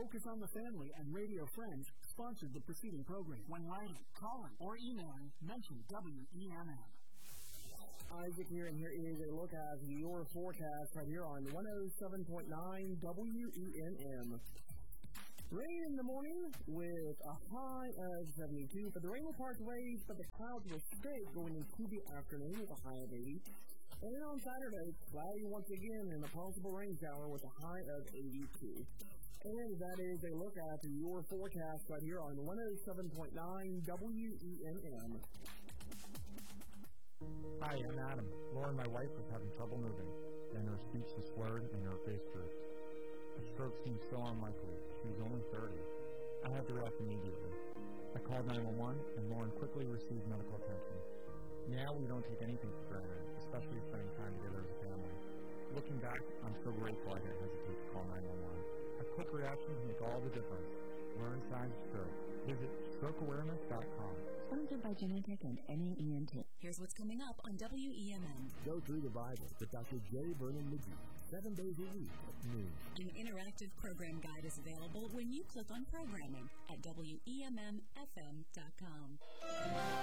Focus on the Family and Radio Friends sponsored the preceding program. When writing, calling, or emailing, mention WEMM. Isaac here, and here is a look at your forecast right here on 107.9 WEMM. Rain in the morning with a high of 72, but the rain will part ways, but the clouds will stay going into the afternoon with a high of 80. And then on Saturday, cloudy once again and a possible rain shower with a high of 82. And that is a look at your forecast right here on 107.9 WEMM. Hi, I'm Adam. Lauren, my wife, was having trouble moving. Then her speech was slurred and her face drooped. Her stroke seemed so unlikely. She was only 30. I had to react immediately. I called 911, and Lauren quickly received medical attention. Now we don't take anything for granted, especially spending time together as a family. Looking back, I'm so grateful I didn't hesitate to call 911. A quick reaction can make all the difference. Learn signs of stroke. Visit strokeawareness.com. Sponsored by Genentech and NAENT. Here's what's coming up on WEMM. Go through the Bible with Dr. J. Vernon McGee, 7 days a week at noon. An interactive program guide is available when you click on programming at WEMMFM.com.